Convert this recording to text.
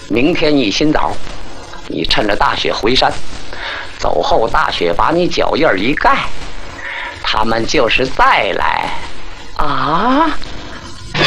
明天一清早，你趁着大雪回山，走后大雪把你脚印一盖，他们就是再来。啊！